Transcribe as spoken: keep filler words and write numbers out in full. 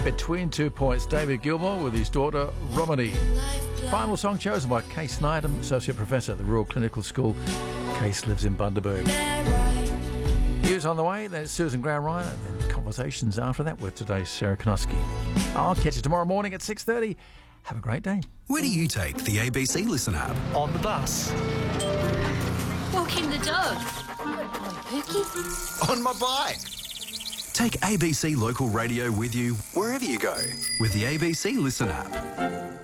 Between Two Points, David Gilmour with his daughter Romany. Final song chosen by Case Needham, Associate Professor at the Royal Clinical School. Case lives in Bundaberg. News on the way, there's Susan Graham Ryan, and then conversations after that with today's Sarah Konoski. I'll catch you tomorrow morning at six thirty. Have a great day. Where do you take the A B C Listen app? On the bus. Walking the dog. On my bike. Take A B C Local Radio with you wherever you go with the A B C Listen app.